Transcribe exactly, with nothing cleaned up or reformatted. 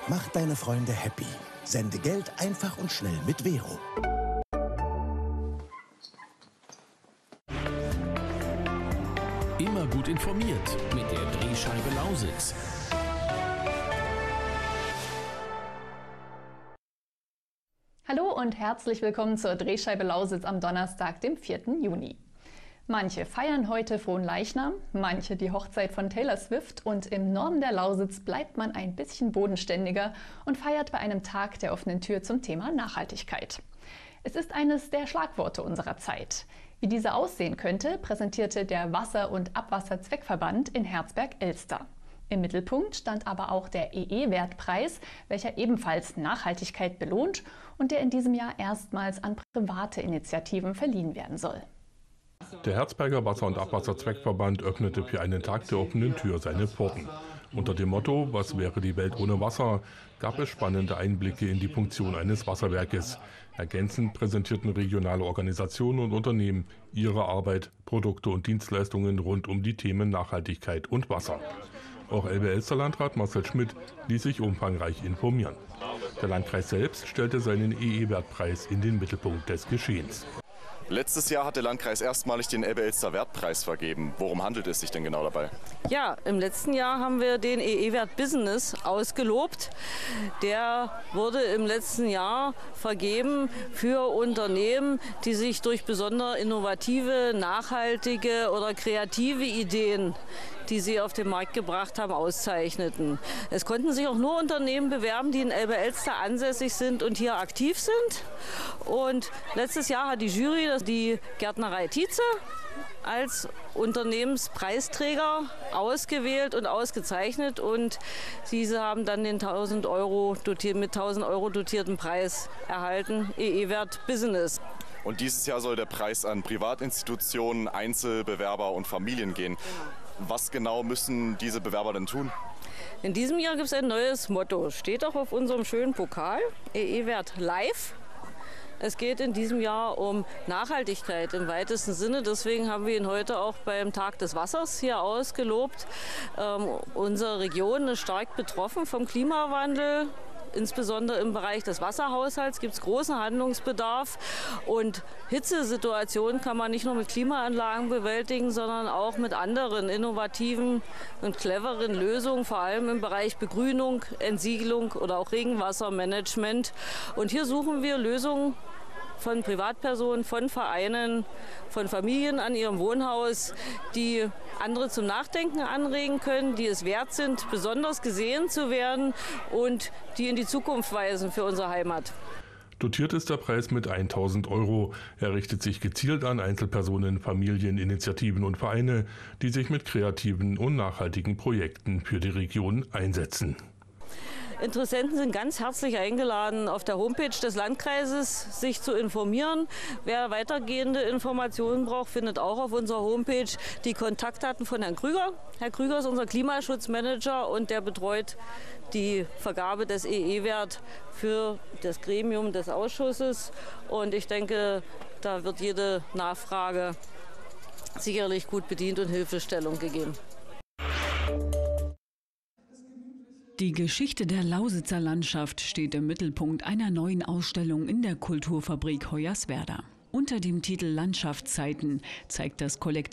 Mach deine Freunde happy. Sende Geld einfach und schnell mit Vero. Immer gut informiert mit der Drehscheibe Lausitz. Hallo und herzlich willkommen zur Drehscheibe Lausitz am Donnerstag, dem vierten Juni. Manche feiern heute Fronleichnam, manche die Hochzeit von Taylor Swift und im Norden der Lausitz bleibt man ein bisschen bodenständiger und feiert bei einem Tag der offenen Tür zum Thema Nachhaltigkeit. Es ist eines der Schlagworte unserer Zeit. Wie diese aussehen könnte, präsentierte der Wasser- und Abwasserzweckverband in Herzberg-Elster. Im Mittelpunkt stand aber auch der E E-Wertpreis, welcher ebenfalls Nachhaltigkeit belohnt und der in diesem Jahr erstmals an private Initiativen verliehen werden soll. Der Herzberger Wasser- und Abwasserzweckverband öffnete für einen Tag der offenen Tür seine Pforten. Unter dem Motto „Was wäre die Welt ohne Wasser?" gab es spannende Einblicke in die Funktion eines Wasserwerkes. Ergänzend präsentierten regionale Organisationen und Unternehmen ihre Arbeit, Produkte und Dienstleistungen rund um die Themen Nachhaltigkeit und Wasser. Auch Elbe-Elster-Landrat Marcel Schmidt ließ sich umfangreich informieren. Der Landkreis selbst stellte seinen E E-Wertpreis in den Mittelpunkt des Geschehens. Letztes Jahr hat der Landkreis erstmalig den Elbe-Elster Wertpreis vergeben. Worum handelt es sich denn genau dabei? Ja, im letzten Jahr haben wir den E E-Wert Business ausgelobt. Der wurde im letzten Jahr vergeben für Unternehmen, die sich durch besonders innovative, nachhaltige oder kreative Ideen, die sie auf den Markt gebracht haben, auszeichneten. Es konnten sich auch nur Unternehmen bewerben, die in Elbe-Elster ansässig sind und hier aktiv sind. Und letztes Jahr hat die Jury die Gärtnerei Tietze als Unternehmenspreisträger ausgewählt und ausgezeichnet. Und diese haben dann den tausend Euro dotiert, mit tausend Euro dotierten Preis erhalten, E E-Wert Business. Und dieses Jahr soll der Preis an Privatinstitutionen, Einzelbewerber und Familien gehen. Was genau müssen diese Bewerber denn tun? In diesem Jahr gibt es ein neues Motto, steht auch auf unserem schönen Pokal, E E-Wert Live. Es geht in diesem Jahr um Nachhaltigkeit im weitesten Sinne. Deswegen haben wir ihn heute auch beim Tag des Wassers hier ausgelobt. Ähm, unsere Region ist stark betroffen vom Klimawandel. Insbesondere im Bereich des Wasserhaushalts gibt es großen Handlungsbedarf. Und Hitzesituationen kann man nicht nur mit Klimaanlagen bewältigen, sondern auch mit anderen innovativen und cleveren Lösungen, vor allem im Bereich Begrünung, Entsiegelung oder auch Regenwassermanagement. Und hier suchen wir Lösungen von Privatpersonen, von Vereinen, von Familien an ihrem Wohnhaus, die andere zum Nachdenken anregen können, die es wert sind, besonders gesehen zu werden und die in die Zukunft weisen für unsere Heimat. Dotiert ist der Preis mit tausend Euro. Er richtet sich gezielt an Einzelpersonen, Familien, Initiativen und Vereine, die sich mit kreativen und nachhaltigen Projekten für die Region einsetzen. Interessenten sind ganz herzlich eingeladen, auf der Homepage des Landkreises sich zu informieren. Wer weitergehende Informationen braucht, findet auch auf unserer Homepage die Kontaktdaten von Herrn Krüger. Herr Krüger ist unser Klimaschutzmanager und der betreut die Vergabe des E E-Wert für das Gremium des Ausschusses. Und ich denke, da wird jede Nachfrage sicherlich gut bedient und Hilfestellung gegeben. Die Geschichte der Lausitzer Landschaft steht im Mittelpunkt einer neuen Ausstellung in der Kulturfabrik Hoyerswerda. Unter dem Titel Landschaftszeiten zeigt das Kollektiv